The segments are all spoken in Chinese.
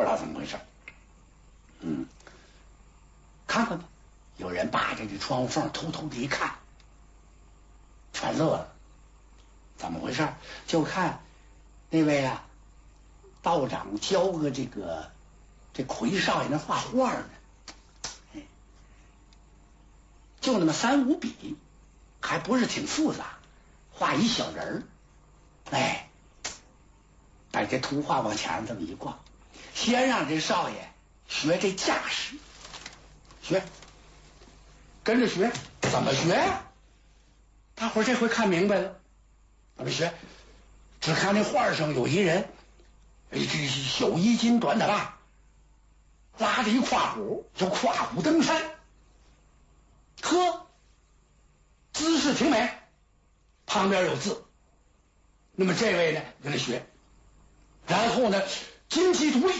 不知道怎么回事。看看吧，有人把这个窗户缝偷偷的一看，全乐了。怎么回事？就看那位啊，道长教个这魁少爷那画画呢，就那么3、5笔，还不是挺复杂，画一小人儿，把这图画往墙上这么一挂，先让这少爷学这架势，学，跟着学，怎么学呀？大伙儿这回看明白了，怎么学？只看那画上有一人，这袖衣襟短打扮，拉着一胯虎，就胯虎登山，呵，姿势挺美，旁边有字。那么这位呢，跟他学，然后呢，金鸡独立，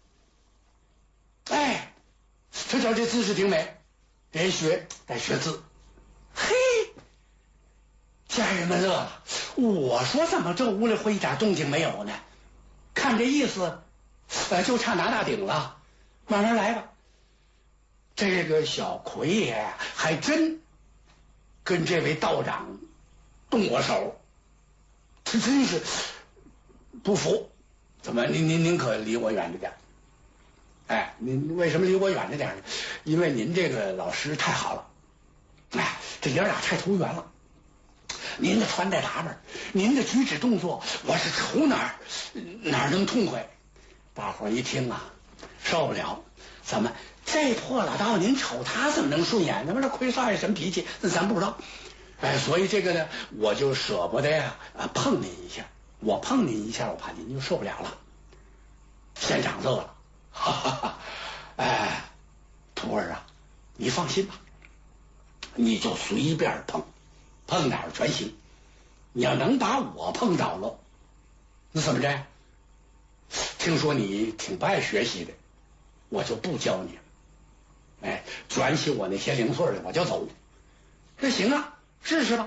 他瞧这姿势挺美，人学得学字，嘿，家人们乐了。我说怎么这屋里会一点动静没有呢？看这意思，就差拿大顶了，慢慢来吧。这个小魁爷还真跟这位道长动过手，他真是不服。怎么您可离我远着点？您为什么离我远着点呢？因为您这个老师太好了，这爷俩太投缘了。您的穿戴打扮，您的举止动作，我是瞅哪儿能痛快。大伙儿一听啊，受不了。怎么这破老道，您瞅他怎么能顺眼？咱们这魁少爷什么脾气，那咱不知道。所以这个呢，我就舍不得呀，碰您一下。我碰您一下，我怕您就受不了了。县长乐了，哈哈哈！徒儿啊，你放心吧，你就随便碰哪儿全行。你要能把我碰倒了，那怎么着？听说你挺不爱学习的，我就不教你了。卷起我那些零碎的，我就走。那行啊，试试吧。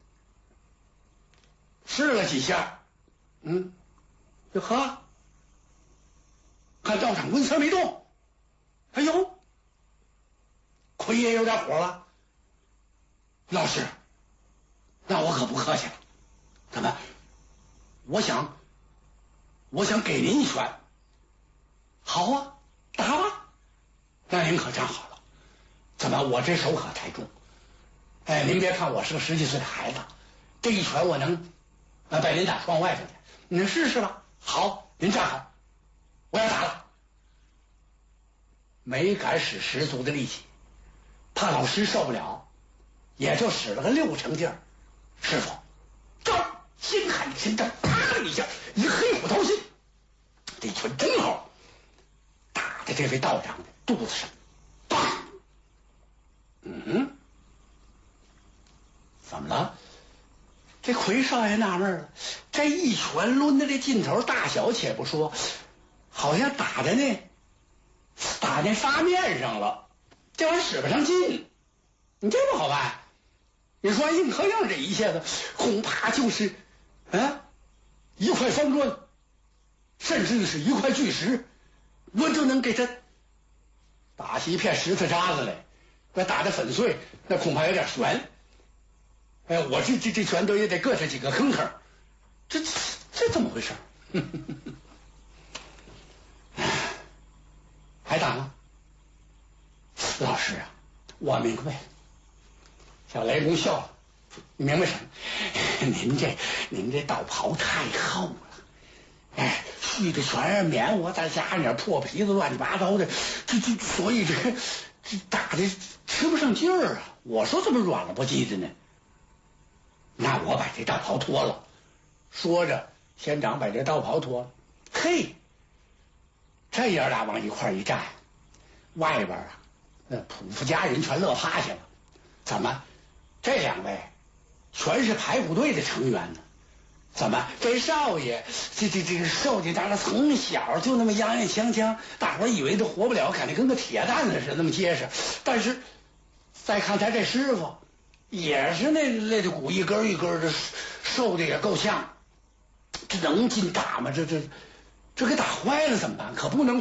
试了几下，就呵，看道长纹丝没动。哎呦，魁爷有点火了。老师，那我可不客气了。怎么？我想给您一拳。好啊，打吧。那您可站好了。怎么？我这手可太重。您别看我是个10几岁的孩子，这一拳我能把您打窗外头去。您试试吧。好，您站好，我要打了。没敢使10足的力气，怕老师受不了，也就使了个6成劲儿。师傅，招！心喊一声，啪的一下，一黑虎掏心，这一拳正好打在这位道长的肚子上。怎么了？这魁少爷纳闷了，这一拳抡的这劲头大小且不说，好像打在那发面上了，这玩意儿使不上劲。你这不好办。你说硬和硬这一下子，恐怕就是一块方砖，甚至是一块巨石，我就能给他打起一片石头渣子来。那打得粉碎，那恐怕有点悬。我这拳头也得硌他几个坑坑。这怎么回事？还打吗？老师啊，我明白。小雷公笑了，你明白什么？您这道袍太厚了，续的全是棉花，再加上点破皮子，乱七八糟的，所以这打的吃不上劲儿啊。我说怎么软了不记得呢？那我把这道袍脱了。说着，县长把这道袍脱了。嘿，这爷俩往一块一站，外边那普夫家人全乐趴下了。怎么？这2位全是排骨队的成员呢？怎么这少爷这瘦家长从小就那么洋洋锵锵，大伙以为这活不了，感觉跟个铁蛋子似的那么结实。但是再看他这师傅，也是那肋骨一根一根的，瘦的也够呛。这能进打吗？这给打坏了怎么办？可不能